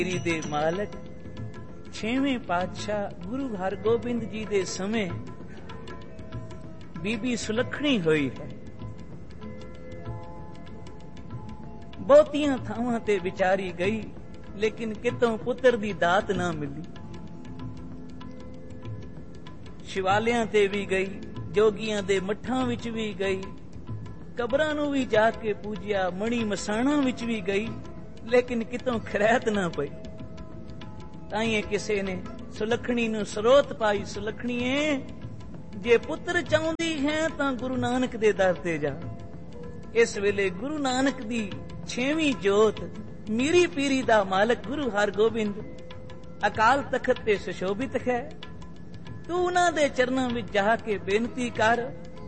ਮੇਰੀ ਦੇ ਮਾਲਕ 6ਵੇਂ ਪਾਤਸ਼ਾਹ ਗੁਰੂ ਹਰਗੋਬਿੰਦ ਜੀ ਦੇ ਸਮੇਂ ਬੀਬੀ ਸੁਲੱਖਣੀ ਹੋਈ ਹੈ। ਬਹੁਤੀਆਂ ਥਾਵਾਂ ਤੇ ਵਿਚਾਰੀ ਗਈ, ਲੇਕਿਨ ਕਿਤੋਂ ਪੁੱਤਰ ਦੀ ਦਾਤ ਨਾ ਮਿਲੀ। ਸ਼ਿਵਾਲਿਆਂ ਤੇ ਵੀ ਗਈ, ਜੋਗੀਆਂ ਦੇ ਮੱਠਾਂ ਵਿੱਚ ਵੀ ਗਈ, ਕਬਰਾਂ ਨੂੰ ਵੀ ਜਾ ਕੇ ਪੂਜਿਆ, ਮਣੀ ਮਸਾਣਾਂ ਵਿੱਚ ਵੀ ਗਈ, ਲੇਕਿਨ ਕਿਤੋਂ ਖੈਰਤ ਨਾ ਪਈ। ਤਾਈਂ ਕਿਸੇ ਨੇ ਸੁਲੱਖਣੀ ਨੂੰ ਸਰੋਤ ਪਾਈ, ਸੁਲੱਖਣੀਏ ਜੇ ਪੁੱਤਰ ਚਾਹੁੰਦੀ ਹੈ ਤਾਂ ਗੁਰੂ ਨਾਨਕ ਦੇ ਦਰ ਤੇ ਜਾ। ਇਸ ਵੇਲੇ ਗੁਰੂ ਨਾਨਕ ਦੀ 6ਵੀਂ ਜੋਤ ਮੀਰੀ ਪੀਰੀ ਦਾ ਮਾਲਕ ਗੁਰੂ ਹਰਗੋਬਿੰਦ ਅਕਾਲ ਤਖਤ ਤੇ ਸੁਸ਼ੋਭਿਤ ਹੈ। ਤੂੰ ਉਹਨਾਂ ਦੇ ਚਰਨਾਂ ਵਿੱਚ ਜਾ ਕੇ ਬੇਨਤੀ ਕਰ,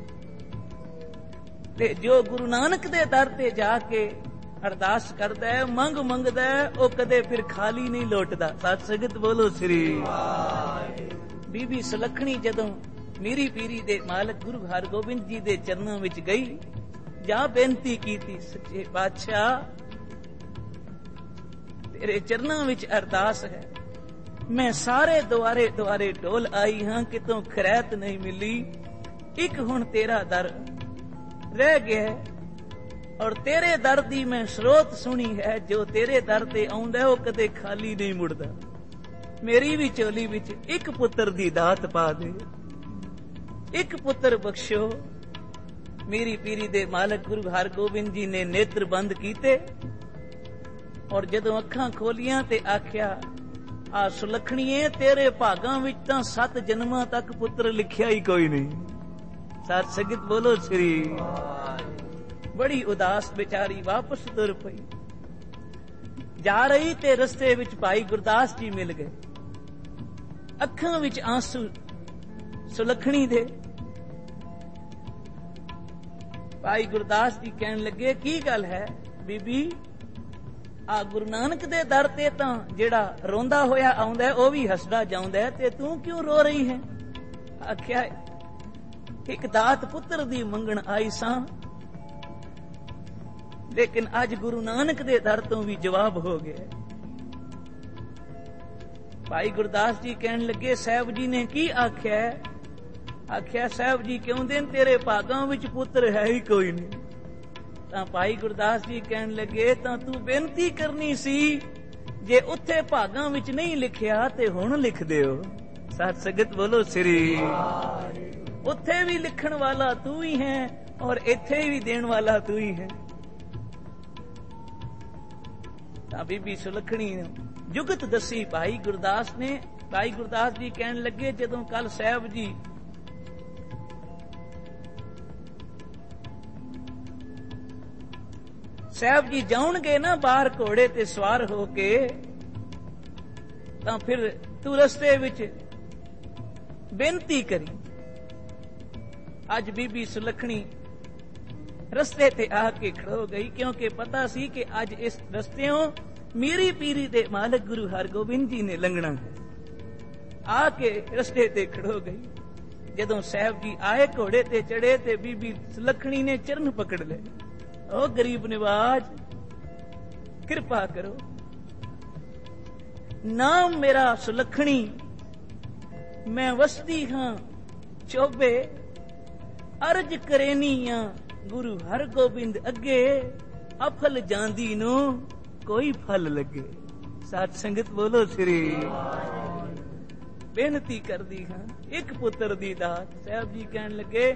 ਤੇ ਜੋ ਗੁਰੂ ਨਾਨਕ ਦੇ ਦਰ ਤੇ ਜਾ ਕੇ ਅਰਦਾਸ ਕਰਦਾ ਹੈ, ਮੰਗ ਮੰਗਦਾ ਹੈ, ਉਹ ਕਦੇ ਫਿਰ ਖਾਲੀ ਨਹੀਂ ਲੌਟਦਾ। ਸਤ ਸੰਗਤ ਬੋਲੋ ਸ੍ਰੀ। ਬੀਬੀ ਸੁਲੱਖਣੀ ਜਦੋਂ ਮੀਰੀ ਪੀਰੀ ਦੇ ਮਾਲਕ ਗੁਰੂ ਹਰਗੋਬਿੰਦ ਜੀ ਦੇ ਚਰਨਾਂ ਵਿੱਚ ਗਈ, ਜਾ ਬੇਨਤੀ ਕੀਤੀ, ਸੱਚੇ ਪਾਤਸ਼ਾਹ ਤੇਰੇ ਚਰਨਾਂ ਵਿੱਚ ਅਰਦਾਸ ਹੈ, ਮੈਂ ਸਾਰੇ ਦੁਆਰੇ ਦੁਆਰੇ ਢੋਲ ਆਈ ਹਾਂ, ਕਿਤੋਂ ਖੈਰਤ ਨਹੀਂ ਮਿਲੀ। ਇੱਕ ਹੁਣ ਤੇਰਾ ਦਰ ਰਹਿ ਗਿਆ, ਔਰ ਤੇਰੇ ਦਰ ਦੀ ਮੈਂ ਸਰੋਤ ਸੁਣੀ ਹੈ, ਜੋ ਤੇਰੇ ਦਰ ਤੇ ਆਉਂਦਾ ਉਹ ਕਦੇ ਖਾਲੀ ਨਹੀਂ ਮੁੜਦਾ। ਮੇਰੀ ਵੀ ਝੋਲੀ ਵਿੱਚ ਇੱਕ ਪੁੱਤਰ ਦੀ ਦਾਤ ਪਾ ਦੇ, ਇੱਕ ਪੁੱਤਰ ਬਖਸ਼ੋ। ਮੇਰੀ ਪੀਰੀ ਦੇ ਮਾਲਕ ਗੁਰੂ ਹਰਗੋਬਿੰਦ ਜੀ ਨੇ ਨੇਤਰ ਬੰਦ ਕੀਤੇ, ਔਰ ਜਦੋਂ ਅੱਖਾਂ ਖੋਲੀਆਂ ਤੇ ਆਖਿਆ, ਆ ਸੁਲੱਖਣੀਏ ਤੇਰੇ ਭਾਗਾਂ ਵਿੱਚ ਤਾਂ 7 ਜਨਮਾਂ ਤੱਕ ਪੁੱਤਰ ਲਿਖਿਆ ਹੀ ਕੋਈ ਨਹੀਂ। ਸਤ ਸੰਗਤ ਬੋਲੋ ਸ੍ਰੀ। ਬੜੀ ਉਦਾਸ ਵਿਚਾਰੀ ਵਾਪਸ ਤੁਰ ਪਈ। ਜਾ ਰਹੀ ਤੇ ਰਸਤੇ ਵਿੱਚ ਭਾਈ ਗੁਰਦਾਸ ਜੀ ਮਿਲ ਗਏ, ਅੱਖਾਂ ਵਿੱਚ ਆਂਸੂ ਸੁਲੱਖਣੀ ਦੇ। ਭਾਈ ਗੁਰਦਾਸ ਜੀ ਕਹਿਣ ਲੱਗੇ, ਕੀ ਗੱਲ ਹੈ ਬੀਬੀ, ਆ ਗੁਰੂ ਨਾਨਕ ਦੇ ਦਰ ਤੇ ਤਾਂ ਜਿਹੜਾ ਰੋਂਦਾ ਹੋਇਆ ਆਉਂਦਾ ਉਹ ਵੀ ਹੱਸਦਾ ਜਾਂਦਾ, ਤੇ ਤੂੰ ਕਿਉਂ ਰੋ ਰਹੀ ਹੈ? ਆਖਿਆ, ਇੱਕ ਦਾਤ ਪੁੱਤਰ ਦੀ ਮੰਗਣ ਆਈ ਸਾਂ, ਲੇਕਿਨ ਅੱਜ ਗੁਰੂ ਨਾਨਕ ਦੇ ਦਰ ਤੋਂ ਵੀ ਜਵਾਬ ਹੋ ਗਿਆ। ਭਾਈ ਗੁਰਦਾਸ ਜੀ ਕਹਿਣ ਲੱਗੇ, ਸਾਹਿਬ ਜੀ ਨੇ ਕੀ ਆਖਿਆ? ਆਖਿਆ, ਸਾਹਿਬ ਜੀ ਕਹਿੰਦੇ ਨੇ ਤੇਰੇ ਭਾਗਾਂ ਵਿੱਚ ਪੁੱਤਰ ਹੈ ਹੀ ਕੋਈ ਨਹੀਂ। ਤਾਂ ਭਾਈ ਗੁਰਦਾਸ ਜੀ ਕਹਿਣ ਲੱਗੇ, ਤਾਂ ਤੂੰ ਬੇਨਤੀ ਕਰਨੀ ਸੀ, ਜੇ ਉੱਥੇ ਭਾਗਾਂ ਵਿੱਚ ਨਹੀਂ ਲਿਖਿਆ ਤੇ ਹੁਣ ਲਿਖ ਦਿਓ। ਸਤ ਸੰਗਤ ਬੋਲੋ ਸ੍ਰੀ। ਉੱਥੇ ਵੀ ਲਿਖਣ ਵਾਲਾ ਤੂੰ ਹੀ ਹੈ, ਔਰ ਇੱਥੇ ਵੀ ਦੇਣ ਵਾਲਾ ਤੂੰ ਹੀ ਹੈ। ਤਾਂ ਬੀਬੀ ਸੁਲੱਖਣੀ ਨੇ ਜੁਗਤ ਦੱਸੀ ਭਾਈ ਗੁਰਦਾਸ ਨੇ। ਭਾਈ ਗੁਰਦਾਸ ਜੀ ਕਹਿਣ ਲੱਗੇ, ਜਦੋਂ ਕੱਲ ਸਾਹਿਬ ਜੀ ਜਾਉਣਗੇ ਨਾ ਬਾਹਰ ਘੋੜੇ ਤੇ ਸਵਾਰ ਹੋ ਕੇ, ਤਾਂ ਫਿਰ ਤੂੰ ਰਸਤੇ ਵਿੱਚ ਬੇਨਤੀ ਕਰੀ। ਅੱਜ ਬੀਬੀ ਸੁਲੱਖਣੀ ਰਸਤੇ ਤੇ ਆ ਕੇ ਖੜੋ ਗਈ, ਕਿਉਂਕਿ ਪਤਾ ਸੀ ਕਿ ਅੱਜ ਇਸ ਰਸਤਿਓਂ ਮੀਰੀ ਪੀਰੀ ਦੇ ਮਾਲਕ ਗੁਰੂ ਹਰਗੋਬਿੰਦ ਜੀ ਨੇ ਲੰਘਣਾ ਹੈ। ਆ ਕੇ ਰਸਤੇ ਤੇ ਖੜੋ ਗਈ। ਜਦੋਂ ਸਾਹਿਬ ਜੀ ਆਏ, ਘੋੜੇ ਤੇ ਚੜੇ, ਤੇ ਬੀਬੀ ਸੁਲੱਖਣੀ ਨੇ ਚਰਨ ਪਕੜ ਲਏ। ਓ ਗਰੀਬ ਨਿਵਾਜ, ਕਿਰਪਾ ਕਰੋ, ਨਾਮ ਮੇਰਾ ਸੁਲੱਖਣੀ, ਮੈਂ ਵਸਦੀ ਹਾਂ ਚੋਬੇ, ਅਰਜ ਕਰੇਨੀਆਂ ਗੁਰੂ ਹਰਗੋਬਿੰਦ ਅੱਗੇ, ਅਫਲ ਜਾਂਦੀ ਨੂੰ ਕੋਈ ਫਲ ਲੱਗੇ। ਸਤ ਸੰਗਤ ਬੋਲੋ ਸ੍ਰੀ। ਬੇਨਤੀ ਕਰਦੀ ਹਾਂ, ਇੱਕ ਪੁੱਤਰ ਦੀ ਦਾਤ। ਸਾਹਿਬ ਜੀ ਕਹਿਣ ਲੱਗੇ,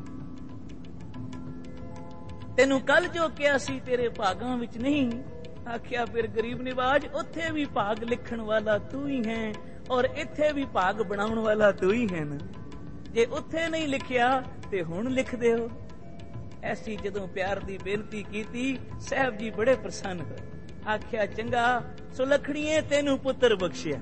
ਤੈਨੂੰ ਕੱਲ ਜੋ ਕਿਹਾ ਸੀ ਤੇਰੇ ਭਾਗਾਂ ਵਿੱਚ ਨਹੀਂ। ਆਖਿਆ, ਫਿਰ ਗਰੀਬ ਨਿਵਾਜ, ਉੱਥੇ ਵੀ ਭਾਗ ਲਿਖਣ ਵਾਲਾ ਤੂੰ ਹੀ ਹੈ, ਔਰ ਇੱਥੇ ਵੀ ਭਾਗ ਬਣਾਉਣ ਵਾਲਾ ਤੂੰ ਹੀ ਹੈ ਨਾ। ਜੇ ਉੱਥੇ ਨਹੀਂ ਲਿਖਿਆ ਤੇ ਹੁਣ ਲਿਖ ਦਿਓ। ਐਸੀ ਜਦੋਂ ਪਿਆਰ ਦੀ ਬੇਨਤੀ ਕੀਤੀ, ਸਾਹਿਬ ਜੀ ਬੜੇ ਪ੍ਰਸੰਨ ਹੋਏ। ਆਖਿਆ, ਚੰਗਾ ਸੁਲੱਖਣੀਏ, ਤੈਨੂੰ ਪੁੱਤਰ ਬਖਸ਼ਿਆ।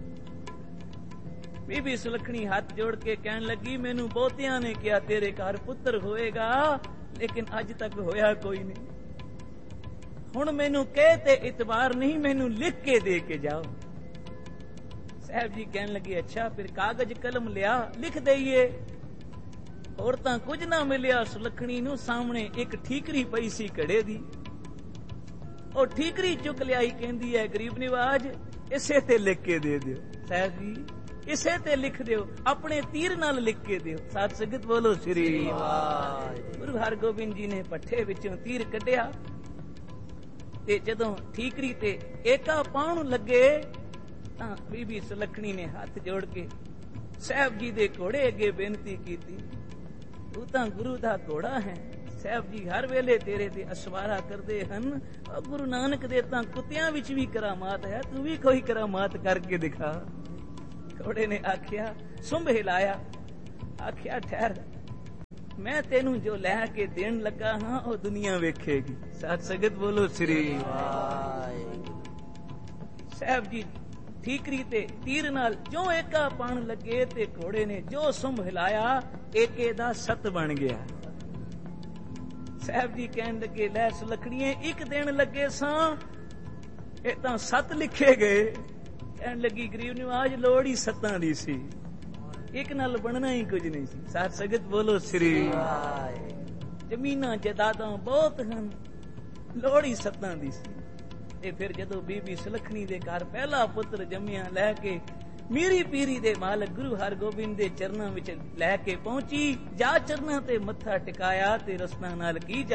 ਬੀਬੀ ਸੁਲੱਖਣੀ ਹੱਥ ਜੋੜ ਕੇ ਕਹਿਣ ਲੱਗੀ, ਮੈਨੂੰ ਬਹੁਤਿਆਂ ਨੇ ਕਿਹਾ ਤੇਰੇ ਘਰ ਪੁੱਤਰ ਹੋਏਗਾ, ਲੇਕਿਨ ਅੱਜ ਤੱਕ ਹੋਇਆ ਕੋਈ ਨਹੀਂ। ਹੁਣ ਮੈਨੂੰ ਕਹਿ ਤੇ ਇਤਬਾਰ ਨਹੀਂ, ਮੈਨੂੰ ਲਿਖ ਕੇ ਦੇ ਕੇ ਜਾਓ। ਸਾਹਿਬ ਜੀ ਕਹਿਣ ਲੱਗੇ, ਅੱਛਾ ਫਿਰ ਕਾਗਜ਼ ਕਲਮ ਲਿਆ, ਲਿਖ ਦਈਏ। ਹੋਰ ਤਾਂ ਕੁਝ ਨਾ ਮਿਲਿਆ ਸੁਲੱਖਣੀ ਨੂੰ। ਸਾਹਮਣੇ ਇੱਕ ਠੀਕਰੀ ਪਈ ਸੀ ਘੜੇ ਦੀ, ਉਹ ਠੀਕਰੀ ਚੁੱਕ ਲਿਆਈ, ਕਹਿੰਦੀ ਹੈ ਗਰੀਬ ਨਿਵਾਜ ਇਸੇ ਤੇ ਲਿਖ ਕੇ ਦੇ ਦਿਓ। ਸਾਹਿਬ ਜੀ ਇਸੇ ਤੇ ਲਿਖ ਦਿਓ, ਆਪਣੇ ਤੀਰ ਨਾਲ ਲਿਖ ਕੇ ਦਿਓ। ਸਾਧ ਸੰਗਤ ਬੋਲੋ ਸ੍ਰੀ ਵਾਹਿਗੁਰੂ। ਗੁਰੂ ਹਰਗੋਬਿੰਦ ਜੀ ਨੇ ਪੱਠੇ ਵਿੱਚੋਂ ਤੀਰ ਕੱਢਿਆ ਤੇ ਜਦੋਂ ਠੀਕਰੀ ਤੇ ਏਕਾ ਪਾਉਣ ਲੱਗੇ ਤਾਂ ਬੀਬੀ ਸੁਲੱਖਣੀ ਨੇ ਹੱਥ ਜੋੜ ਕੇ ਸਾਹਿਬ ਜੀ ਦੇ ਘੋੜੇ ਅੱਗੇ ਬੇਨਤੀ ਕੀਤੀ, ਤੂੰ ਤਾਂ ਗੁਰੂ ਦਾ ਘੋੜਾ ਹੈ, ਸਾਹਿਬ ਜੀ ਹਰ ਵੇਲੇ ਤੇਰੇ ਤੇ ਅਸਵਾਰਾ ਕਰਦੇ ਹਨ। ਗੁਰੂ ਨਾਨਕ ਦੇ ਤਾਂ ਕੁੱਤਿਆਂ ਵਿੱਚ ਵੀ ਕਰਾਮਾਤ ਹੈ, ਤੂੰ ਵੀ ਕੋਈ ਕਰਾਮਾਤ ਕਰਕੇ ਦਿਖਾ। ਘੋੜੇ ਨੇ ਆਖਿਆ, ਸੁੰਭ ਹਿਲਾਇਆ, ਆਖਿਆ ਠਹਿਰ, ਮੈਂ ਤੈਨੂੰ ਜੋ ਲੈ ਕੇ ਦੇਣ ਲੱਗਾ ਹਾਂ ਉਹ ਦੁਨੀਆ ਵੇਖੇਗੀ। ਸਾਧ ਸੰਗਤ ਬੋਲੋ ਸ੍ਰੀ ਵਾਹਿਗੁਰੂ। ਸਾਹਿਬ ਜੀ ਠੀਕਰੀ ਤੇ ਤੀਰ ਨਾਲ ਜੋ ਏਕਾ ਪਾਣ ਲੱਗੇ ਤੇ ਘੋੜੇ ਨੇ ਜੋ ਸੁੰਭ ਹਿਲਾਇਆ, ਏਕੇ ਦਾ ਸੱਤ ਬਣ ਗਿਆ। ਸਾਹਿਬ ਜੀ ਕਹਿਣ ਲੱਗੇ, ਲੈ ਸੁਲੱਖਣੀਏ ਇੱਕ ਦੇਣ ਲੱਗੇ ਸਾਂ, ਇਹ ਤਾਂ ਸੱਤ ਲਿਖੇ ਗਏ। ਕਹਿਣ ਲੱਗੀ ਗਰੀਬ ਨਿਵਾਜ ਲੋੜ ਹੀ ਸੱਤਾਂ ਦੀ ਸੀ, ਇੱਕ ਨਾਲ ਬਣਨਾ ਹੀ ਕੁਝ ਨਹੀਂ ਸੀ। ਸਾਧ ਸੰਗਤ ਬੋਲੋ ਸ੍ਰੀ ਵਾਹਿਗੁਰੂ। ਜ਼ਮੀਨਾਂ ਜਾਇਦਾਦਾਂ ਬਹੁਤ ਹਨ, ਲੋੜ ਹੀ ਸੱਤਾਂ ਦੀ ਸੀ। ਤੇ ਫਿਰ ਜਦੋਂ ਬੀਬੀ ਸੁਲੱਖਣੀ ਦੇ ਘਰ ਪਹਿਲਾ ਪੁੱਤਰ ਜੰਮਿਆ, ਲੈ ਕੇ ਮੀਰੀ ਪੀਰੀ ਦੇ ਮਾਲਕ ਗੁਰੂ ਹਰਗੋਬਿੰਦ ਦੇ ਚਰਨਾਂ ਵਿੱਚ ਲੈ ਕੇ ਪਹੁੰਚੀ, ਜਾ ਚਰਨਾਂ ਤੇ ਮੱਥਾ ਟਿਕਾਇਆ ਤੇ ਰਸਨਾ ਨਾਲ ਕੀ